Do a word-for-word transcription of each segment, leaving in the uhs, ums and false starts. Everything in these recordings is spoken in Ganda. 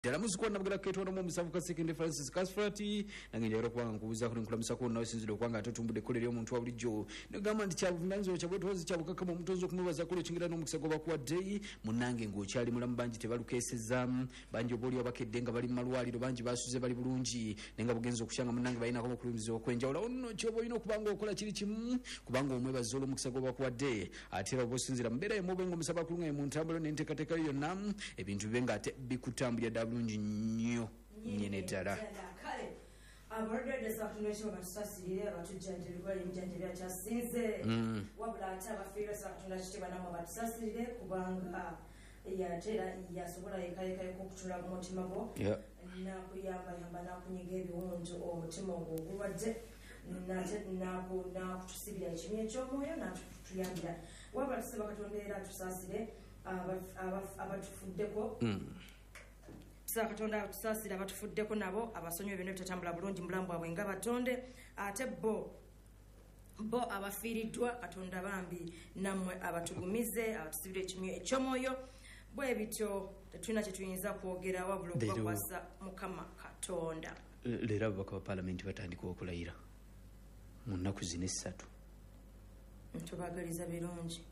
Dala muziko nabugala ketona mu musavu ka second Francis Kasfrati nangenjero kwanga nkubuza kuri nkulamisa ko nawe sinziro kwanga atotumbude kolere omuntu wabulijjo negamba ndi kyavumanzo kyabwetozi kyabukaka mu mutozo kumubaza kule kingira no mukisa goba kwa day munange ngo kyali mulamu banji tebalukeseza banji oboli abakedde nga bali malwaliro banji basuze bali bulungi nenga bugenzo kushanga munange bayina ko kulumizzo kwenjawula onno kyobo ino kubanga okola kiri kimu kubanga omwe bazolo mukisa goba kwa day atera obosinzira mbera emube ngo musaba kulunga mu ntambulo n'entekateka yo nam ebintu bibenga ate bikutambulya bulungi nnyo nyene ddala kale abarodde desatunesho batusasirire abatujjanjabirwa enjanjabya kyasinze wabula ate abafiira sabatunda kitibwa namwe batusasirire kubanga yatera yasobola yekayekayeko okutula mu mutima gwo nakuyambayamba nakunyiga ebiwunju omutima ogwo ogulwadde nakutusibira ekimu ekyomwoyo natuyambira wabula tusaba katonda era tusasire abatufuddeko Sa katonda tusasira batufuddeko nabo abasonyo bino bitatambula bulungi mulambo abwe nga batonde ate bo bo abafiiriddwa katonda bambi namwe abatugumize abatusibire ekimyo ekyomoyo bwe bityo tetulina kye tuyinza kwogera wabula okubakwasa mukama katonda leero ababaka ba paalamenti batandika okulayira mu nnaku zino essatu ntubagaliza birungi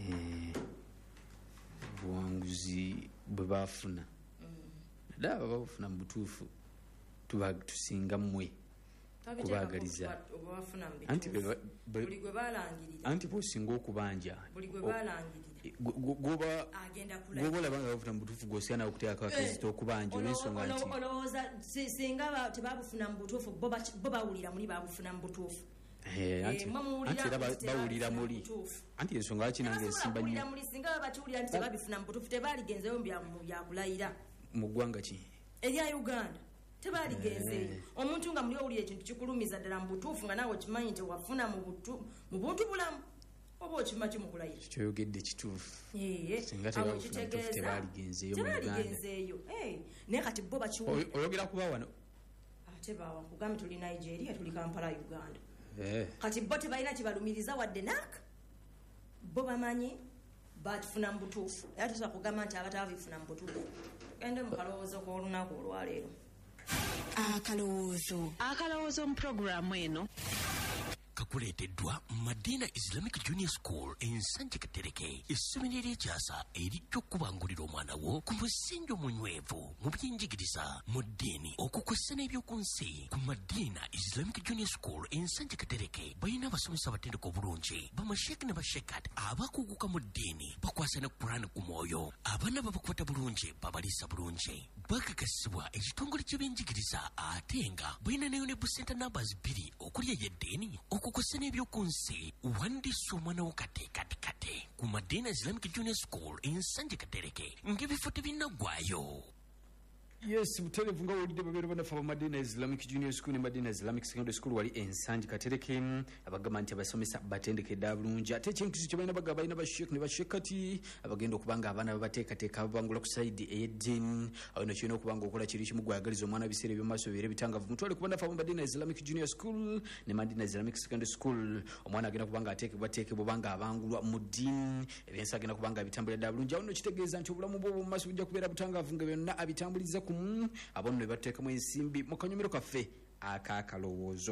buwanguzi bwe baafuna daba bafuna mbutufu tuba tusinga mmwe kubagaliza anti buli gwe balangirira anti posinga okubanja buli gwe balangirira goba agenda kulaya goba labanga bafuna mbutufu gosiana okuteeka akakizito okubanja olwensonga anti olowooza singa tebabufuna mbutufu bo bawulira muli babufuna mbutufu Eh anti anti bawulira muli anti ensonga kinange esimba nnyo muli singa bakiwulira nti tebabifuna mbutufu tebaligenzeyo bya kulayira mugwanga ki erya Uganda tebali genze omuntu nga muli owulira ekintu kikulumiza ddala mbutuufu nga naawe kimanyi nti wafuna mu buntu bulamu oba okimaki mu kulayira kyoyogedde kituufu singa tebali genzeeyo genzeeyo naye kati bo bakiwulira oyogera kuba wano ate bawa kugambe tuli Nigeria tuli Kampala Uganda kati bo tebalina kibalumiriza wadde naaka bo bamanyi batufuna mbutuufu era tusobola kugamba nti abatabifuna mbutuufu ende mu kalowoozo k'olunaku olwaleero akalowoozo akalowoozo mu puroguramu eno kakuleeteddwa Madina Islamic Junior School ensanje Katereke essomero ery'ekyasa erijja okubangulira omwana wo ku musingi omunywevu mu by'enjigiriza mu ddiini okukwessa n'ebyoku nsi ku Madina Islamic Junior School ensanje Katereke balina abasomesa abatendeka obulungi bamasheeki ne bashekat abakuguka mu ddiini bakwasa ne Qur'an ku mwoyo abaana babakwata bulungi babaliisa bulungi bakakasibwa ekitongole ky'ebyenjigiriza ate nga balina ne busenta numbers bbiri okuli ey'eddiini okukwasa n'ebyoku nsi wandiisa omwana wo kate kate kate ku Madina Islamic Junior School ensanje Katereke ng'ebifo tebinaggwaayo. Yes, mutelevu nga wolide babero banafa ba Madina Islamic Junior School ne Madina Islamic Secondary School wali ensanje Katereke abagamba nti abasomesa batendekera bulungi ate ekintu kyo balina bagamba balina bashek ne bashekati abagenda okubanga abaana babateekateeka babangula ku side ey'eddiini awo no kino okubanga okola kiri kimu gwagaliza omwana biseera by'omaaso bire bitangavu mutwale ku banafa ba Madina Islamic Junior School ne Madina Islamic Secondary School omwana agenda kubanga ateekebwa teekebwa banga abangulwa mu ddiini ebyensi agenda kubanga bitambulira bulungi awo no kitegeeza nti obulamu bwo mu maaso bujja kubeera butangavu nga byonna abitambuliza abono bateekamu ensimbi mu kanyumiro kaffe akakalowoozo.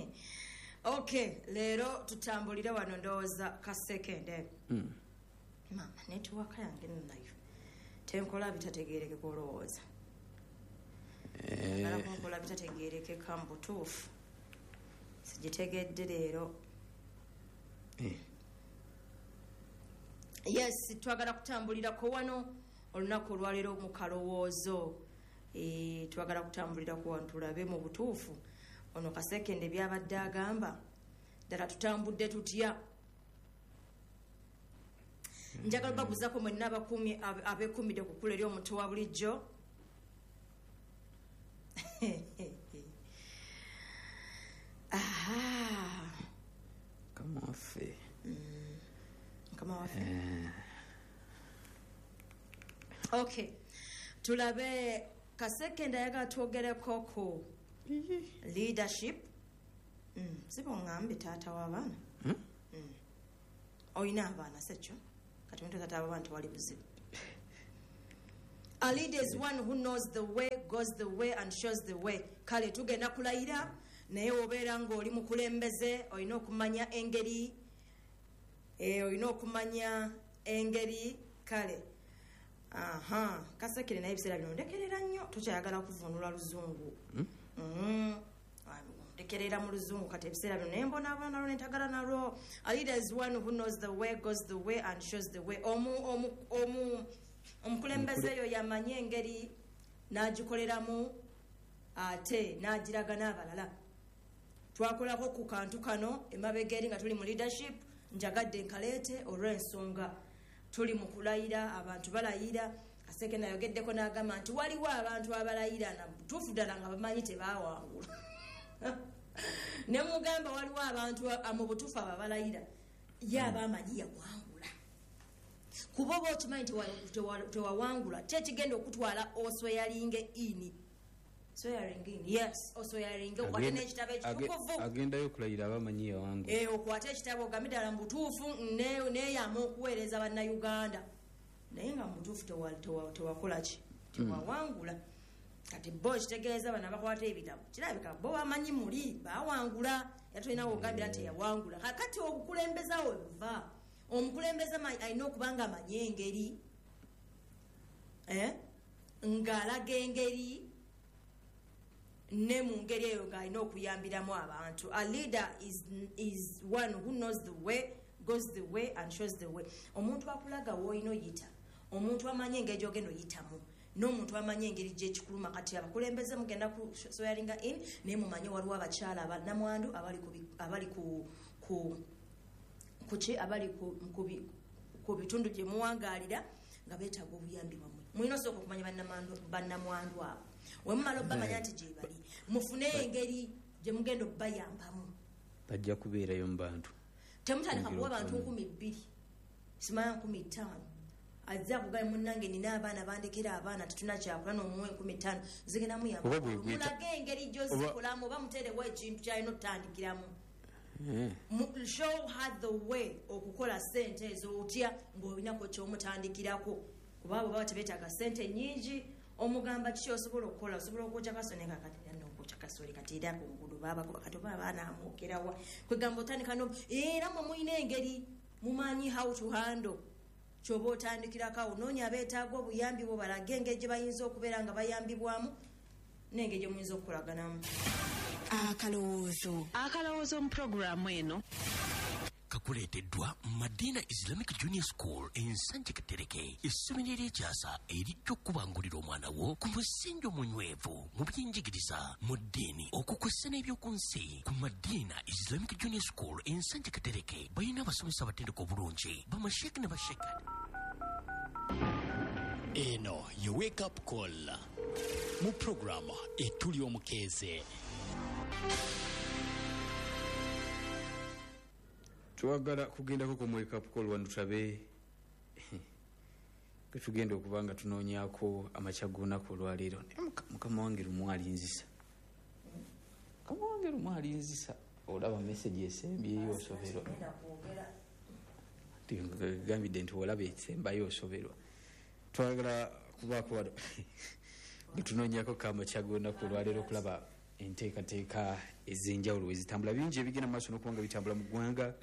Okay, leero tutambulire wano ndowooza ka sekende mm. Mama netiwaka yange nayo tenkola bitategeereke kulowooza ngala eh. Kunkola bitategeereke kambutuufu sigitegedde leero eh. Yes, twagala kutambulirako wano olunaku olwaleero mu kalowoozo. E, twagala kutambulira ku wantu tulabe mu butuufu ono kasekende byabadde agamba ddala tutambudde tutya mm. Njagala baguzako mwenna abakumi abekumidde ku kkula ery'omuntu wa bulijjo aha kama waffe mm. kama waffe eh. Okay, tulabe kasekenda yaga twogereko ku leadership mm sibo ngambe tata w'abaana mm mm oyina abaana sekyo kati muntu tata w'abantu wali buzibu A leader is one who knows the way, goes the way and shows the way. Kale tugenda kulayira naye obeera ng'oli mukulembeze olina okumanya engeri eh, olina okumanya engeri kale aha Kasekere naye ebiseera bino ndekerera nnyo tokyayagala kuvunula luzungu mm? mm. ndekerera mu luzungu kati ebiseera bino naye mbonaabona nalwo nentagala nalwo. A leader is one who knows the way, goes the way and shows the way. omu omu omu omukulembeze eyo yamanye engeri n'agikoleramu ate n'agiraga n'abalala. Twakolako ku kantu kano emabega eri nga tuli mu leadership njagadde nkaleete olw'ensonga tuli mu kulayira abantu balayira. Kaseke nayogeddeko n'agamba nti waliwo abantu abalayira na butuufu ddala nga bamanyi tebaawangula ne mugamba waliwo abantu mu butuufu abo abalayira ye abaamanyi yawangula kuba oba okimanyi tewawangula tekigenda okutwala osweyalinge ini swearing in yes osweyalinge okwate n'ekitabo ekitukuvu agendayo okulayira abamanyi yawangula eh okwate ekitabo ogambe ddala mu butuufu neeyama okuweereza bannayuganda naye nga mu butuufu tewakola ki tewawangula. Kati bo kitegeeza bana bakwata ebitabo kirabika bo bamanyi muli bawangula yatolinawo ogambira nti yawangula. Kakati obukulembeza we buva omukulembeza alina okubanga amanyi engeri eh? ng'alaga engeri ne mu ngeri eyo ng'alina okuyambiramu abantu. A leader is, is one who knows the way, goes the way and shows the way. Omuntu akulaga w'olina oyita, omuntu amanyi engeri gy'ogenda oyitamu, n'omuntu amanyi engeri gy'ekikuluma. Kati abakulembeze mugenda ku swearinga in naye mumanyi waliwo abakyala abannamwandu abali ku abali ku ku kuki abali ku ku bitundu gye muwangaalira nga beetaaga obuyambi bwammwe. Mulina osooka okumanya bannamwandu abo. We mumala obbamanya nti gye bali mufune engeri gye mugenda obbayambamu. Bajja kubeerayo mu bantu. Temutandika kuwa bantu nkumi bbiri simanya nkumi ttaano azza kugaye munnange nina abaana bandekera abaana tetuna kyakula n'omuwe enkumi ttaano zigenda muyamba. Mulage engeri gy'ozikolamu oba muteerewo ekintu kyalina otutandikiramu. Show her the way okukola ssente ezo otya ng'olinako ky'omutandikirako kuba abo baba tebeetaaga ssente nnyingi. Omugamba kiki osobola okukola osobola okwokya kasone kakati nokwokya kasole kati era ku nguudo babakuba kati oba abaana amuokerawa kwegamba otandika no era mwe mulina engeri mumanyi how to handle kyoba otandikirako onoonya abeetaaga obuyambi bwo balage engeri gye bayinza okubeera nga bayambibwamu n'engeri gye muyinza okukolaganamu. Akalowoozo akalowoozo mu puroguramu eno kakuleeteddwa Madina Islamic Junior School Ensanje Katereke, essomero ery'ekyasa erijja okubangulira omwana wo ku musingi omunywevu mu by'enjigiriza mu ddiini okukwessa n'ebyoku nsi. Ku Madina Islamic Junior School Ensanje Katereke balina abasomesa abatendeka obulungi bamasheeki ne bashekani. Eno ye wake up call mu programu etuli omukeeze. Twagala kugendako ku wake up call wano tulabe ke tugenda okuba nga tunoonyaako amakya g'olunaku olwaleero. Mukama wange lumu alinzisa, mukama wange lumu alinzisa. Olaba message esembyeyo osoberwa, gambidde nti olaba esembayo osoberwa. Twagala kubaako wano getunoonyaako kamakya g'olunaku olwaleero okulaba enteekateeka ez'enjawulo we zitambula. Bingi ebigenda mu maaso n'okuba nga bitambula mu ggwanga.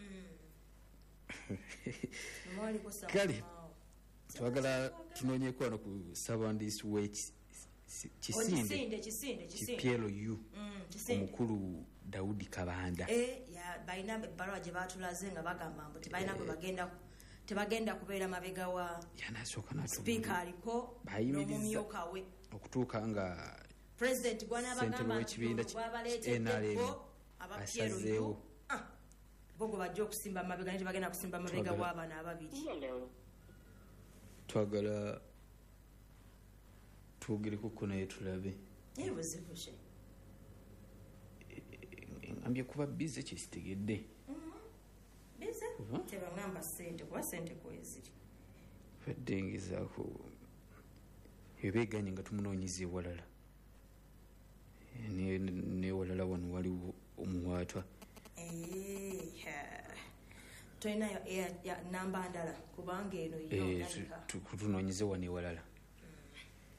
Kale twagala tunoonyeeko wano ku ssabandiisi w'Ekisinde Kipiero U omukulu Daudi Kabanda. Balina ebbaluwa gye baatulaze nga bagamba mbu tebalina gwe bagenda tebagenda kubeera mabega wa sipiika aliko n'omumyuka we okutuuka nga pulezidenti gwanabagamba gwabaleeteddeko aba Piero U bogo bajja okusimba mabega naye tebagenda kusimba mabega w'abaana ababiri. Twagala twogereko ko naye tulabe ebuzibushe ngambye kuba bize kyesitegedde bize tebangamba ssente kuba ssente kweziri fedde ngezaako ebeeganye nga tumunoonyeza ewalala newalala wano waliwo omuwaatwa tolinayo namba ndala kubanga eno tunoonyeze wano ewalala.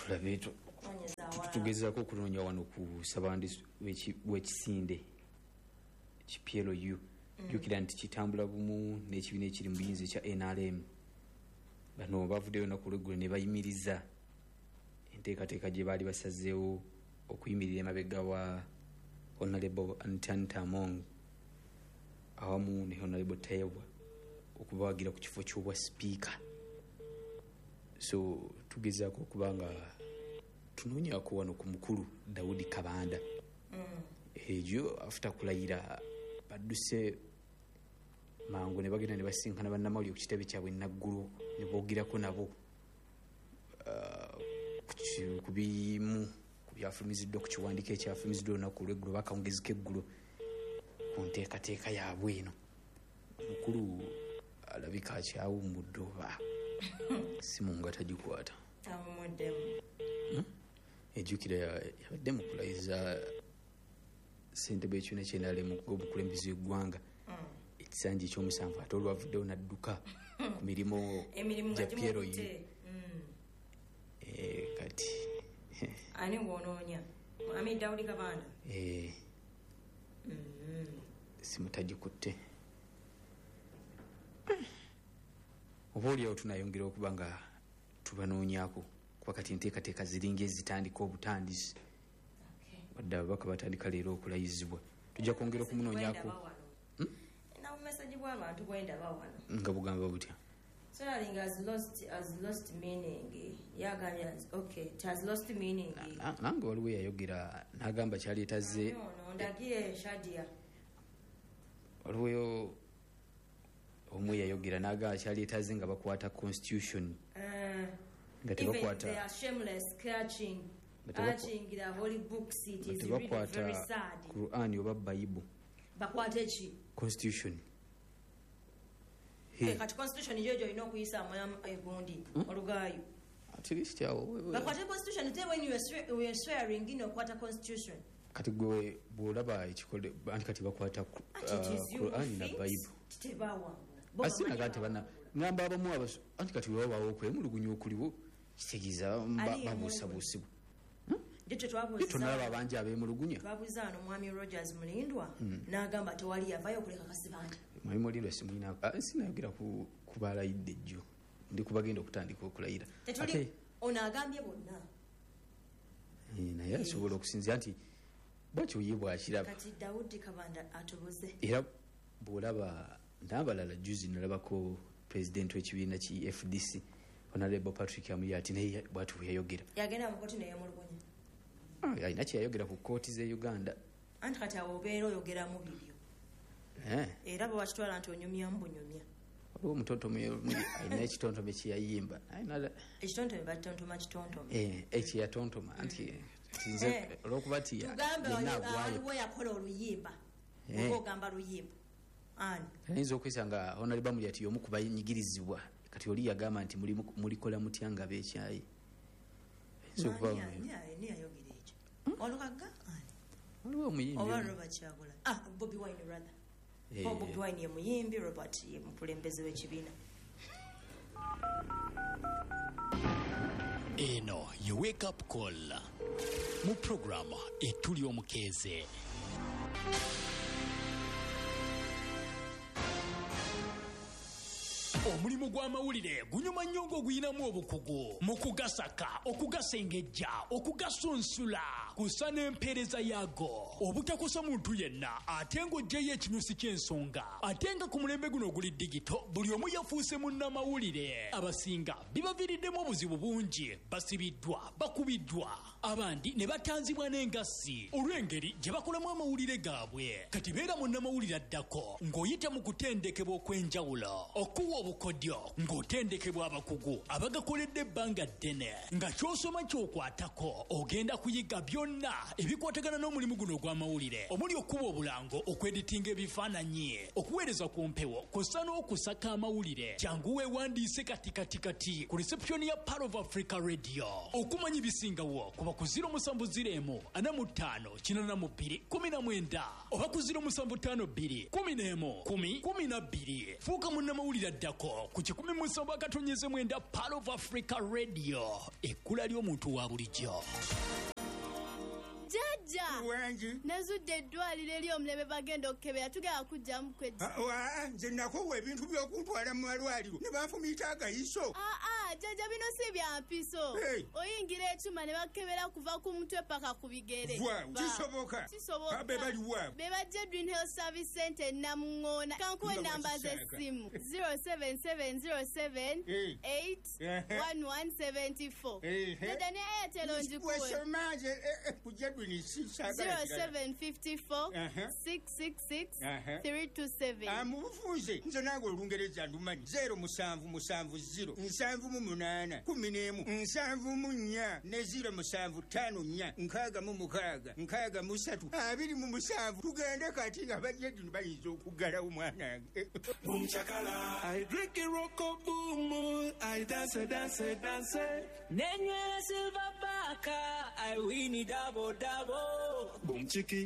tulabe tugezaako okunoonya wano ku sabandi w'ekisinde P L U jjukira nti kitambula bumu n'ekibiina ekiri mu buyinza ekya N R M bano bavuddeyo olunaku lw'eggulo ne bayimiriza enteekateeka gye baali basazeewo okuyimirira emabega wa Honorable Antanta Among awamu ne Honorable Tayewa okubawagira ku kifo ky'obwa sipiika. So tugezaako okuba nga tunoonyaako wano ku mukulu Daudi Kabanda ejo after kulayira badduse mangu ne bagenda ne basinkana bannamawulire ku kitebe kyabwe naggulu ne boogirako nabo ku bimu ku byafulumiziddwa ku kiwandiiko ekyafulumiziddwa olunaku lw'eggulo bakawungezi k'eggulo ku nteekateeka yaabwe eno. Mukulu alabika akyawummudde oba simu nga tagikwata ejjukira yabadde mu kulayiza ssentebe ekibiina ky'enalemu obukulembeze eggwanga ekisanja ekyomusanvu ate olwavuddewo n'adduka ku mirimu gya P L U kati ani ng'onoonya Mwami Daudi Kabanda simu tagikutte oba oliawo tunayongera okuba nga tubanoonyaako kuba kati enteekateeka ziringa ezitandika obutandisi wadde ababaka batandika leero okulayizibwa tujja kwongera okumunoonyaako nabumesaji bw'abantu bwendaba wano nga bugamba butya Sterling has lost has lost meaning yagambye okay it has lost meaning nange waliwo yayogera n'agamba kyali etaze no ndagire Shadia waliwo omu yayogera n'agamba kyali etaze nga bakwata constitution nga tebakwata they are shameless catching catching the holy books it is really very sad Quran oba Bible bakwata ki constitution kati constitution jojo ino kuyisa amaya egundi olugayo at least yawo bakwata constitution te when you are swearing ino kwata constitution kati gwe bwolaba ekikole anti kati bakwata Quran na Bible tebawa asina kati bana ngamba abamu abaso anti kati webawo kwemulugunya okuliwo kitegeeza babuusabusibwa Jecho twabuza tunalaba abanje abemulugunya twabuza no Mwami Rogers Mulindwa n'agamba tewali yavayo kuleka kasibanja Mwami Mulindwa simulina sinayogera ku kubalayidde jjo ndi kubagenda okutandika okulayira ate ono agambye bonna naye asobola okusinzira nti bwakyo ye bwakiraba kati Daudi Kabanda atubuze era bwolaba n'abalala juzi nalabako president w'ekibiina ki F D C Honorable Patrick Amuyati naye bwatu yayogera yagenda mu koti n'eyamulugunya alina kyeyayogera ku kooti z'e Uganda anti kati awo obeera oyogera mu bibyo era bwe wakitwala nti onyumyamu bunyumya waliwo omutontome alina ekitontome kyeyayimba ekitontome batontoma kitontome ekyeyatontoma anti nze olwokuba ti tugambe yakola oluyimba oba ogamba luyimba ani ayinza okwesa nga Honorable Amuyati y'omu ku banyigirizibwa kati oli yagamba nti mulikola mutya nga beekyayi niyayogera ekyo olukaga waliwo omuyimbi oba Robert Kyagulanyi ah Bobi Wine rather Bobi Wine ye muyimbi Robert ye mukulembeze w'ekibiina eno ye wake up call mu programu etuli omukeeze omulimu gw'amawulire gunyuma nnyo ng'oguyinamu obukugu mu kugasaka okugasengejja okugasunsula kusa n'empeereza yaago obutakosa muntu yenna ate ng'oggyeyo ekinyusi ky'ensonga ate nga ku mulembe guno oguli digito buli omu yafuuse munnamawulire abasinga bibaviiriddemu obuzibu bungi basibiddwa bakubiddwa abandi ne batanzibwa n'engassi olw'engeri gye bakolamu amawulire gaabwe kati beera munnamawulire addako ng'oyita mu kutendekebwa okw'enjawulo okuwa obukodyo ng'otendekebwa abakugu abagakoledde ebbanga ddene nga ky'osoma ky'okwatako ogenda kuyiga byonna ebikwatagana n'omulimu guno ogw'amawulire omuli okuba obulango okweditinga ebifaananyi okuweereza ku mpewo kw'ossa n'okusaka amawulire kyangu weewandiise kati kati kati ku reception ya Part of Africa Radio okumanya ebisingawo ku ku ziro musanvu ziro emu ana mu ttaano kinana mu bbiri kumi na mwenda oba ku ziro musanvu ttaano bbiri kumi n'emu kumi kumi na bbiri. Fuuka munnamawulire addako ku kikumi musanvu akatonyeze mwenda Pearl of Africa Radio, ekkula ly'omuntu wa bulijjo. Jajja wangi nazudde eddwaliro eri omulebe bagenda okukebera tugenda kujjamu kweddi. nze nakowa ebintu by'okuntwala mu malwaliro ne banfumiita agayiso. aa jajja bino si bya mpiso. oyingira ekyuma ne bakebera kuva ku mutwe paka ku bigere. kisoboka kisoboka be bali wa be bajja Edwin Health Service Center namuŋŋoona kankuwa ennamba z'essimu zero seven seven zero seven eight one one seven four. jajja ne Airtel onjikuwe zero seven five four six six six three two seven. amubufunze nze nange olungereza ndumanyi zero musanvu musanvu ziro nsanvu mu munaana kumi n'emu nsanvu mu nnya ne ziro musanvu ttaano nnya nkaaga mu mukaaga nkaaga mu ssatu abiri mu musanvu. tugende kati nga bajjedini bayinza okuggalawo mwanange. I drink a rock boom, I dance, dance, dance. Nenywera silver baka, I win it double double. Boom chiki.